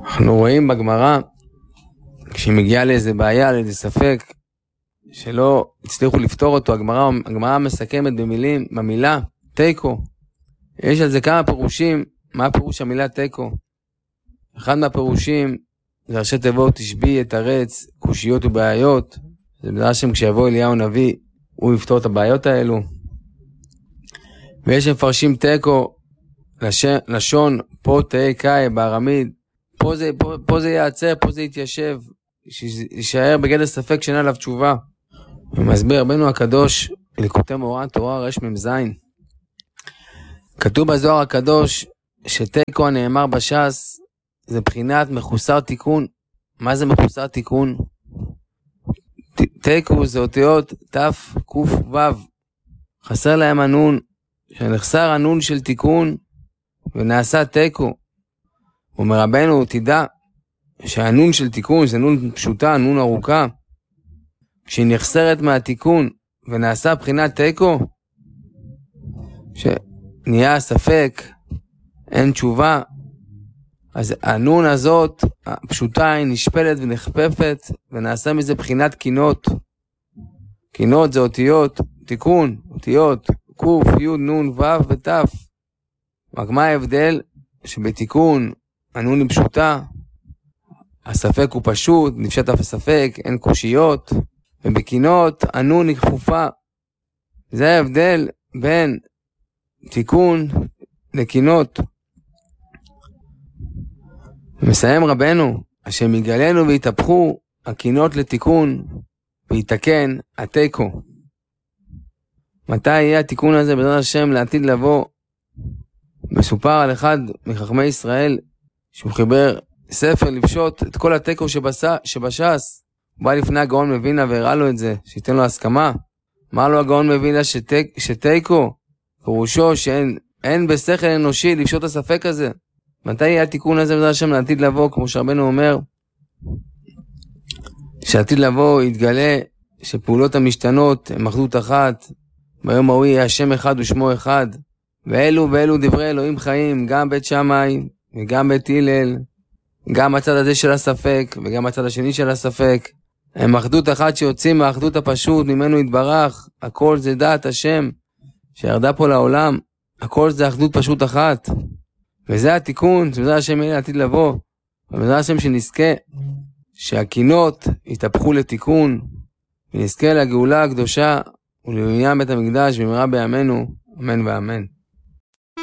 אנחנו רואים בגמרא, כשמגיעה לאיזה בעיה, לאיזה ספק, שלא הצליחו לפתור אותו, הגמרא מסכמת במילה תיקו. יש על זה כמה פירושים. מה פירוש המילה תיקו? אחד מהפירושים זה ראשי תיבות תשבי, יתרץ, קושיות ובעיות. זה בעזרת השם כשיבוא אליהו הנביא הוא יפתור את הבעיות האלו. ויש מפרשים תיקו לשון פה תהי קאי בארמית, פה זה יעצר, פה זה יתיישב, שישאר בגדר ספק שאין עליו תשובה. ומסביר רבנו הקדוש ליקוטי מורן תורה רמ"ז, כתוב בזוהר הקדוש שתיקו הנאמר בש"ס זה בחינת מחוסר תיקון. מה זה מחוסר תיקון? תיקו זה אותיות תף קוף וו, חסר להם הנון, שנחסר הנון של תיקון ונעשה תיקו. אומר רבנו תדע שהנון של תיקון זה נון פשוטה, נון ארוכה, כשהיא נחסרת מהתיקון ונעשה בחינת תיקו, שנהיה ספק, אין תשובה, אז הנון הזאת הפשוטה היא נשפלת ונחפפת ונעשה מזה בחינת קינות. קינות זה אותיות תיקון, אותיות קוף, י', נון, ו' ות'. רק מה ההבדל? שבתיקון הנון היא פשוטה, הספק הוא פשוט, נפשט אף הספק, אין קושיות, ובקינות הנון היא כפופה. זה ההבדל בין תיקון לקינות. מסיים רבנו, השם יגלנו ויתהפכו הקינות לתיקון ויתקן התיקו. מתי יהיה התיקון הזה בעזרת השם לעתיד לבוא? מסופר על אחד מחכמי ישראל שהוא חיבר ספר לפשוט את כל התיקו שבש"ס. הוא בא לפני הגאון מווילנה והראה לו את זה, שייתן לו הסכמה. אמר לו הגאון מווילנה שתיקו פירושו שאין בשכל אנושי לפשוט את הספק הזה. מתי יהיה התיקון הזה בעזרת השם לעתיד לבוא? כמו שרבנו אומר, שעתיד לבוא יתגלה שפעולות המשתנות הם אחדות אחת, ביום ההוא יהיה השם אחד ושמו אחד, ואלו דברי אלוהים חיים, גם בית שמאי וגם בית הלל, גם הצד הזה של הספק וגם הצד השני של הספק, הם אחדות אחת שיוצאים מהאחדות הפשוט ממנו יתברך. הכל זה דעת השם שירדה פה לעולם, הכל זה אחדות פשוט אחת, וזה התיקון שבעזרת השם יהיה לעתיד לבוא. ובעזרת השם שנזכה שהקינות יתהפכו לתיקון, ונזכה לגאולה הקדושה ולבניין בית המקדש במהרה בימינו, אמן ואמן.